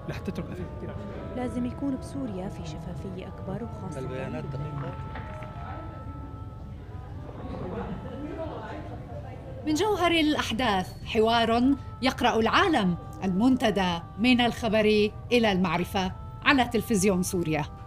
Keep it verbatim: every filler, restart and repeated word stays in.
رح تترك أثر كثير. لازم يكون بسوريا في شفافية أكبر، وخاصة البيانات دقيقة. من جوهر الأحداث حوار يقرأ العالم، المنتدى من الخبر إلى المعرفة على تلفزيون سوريا.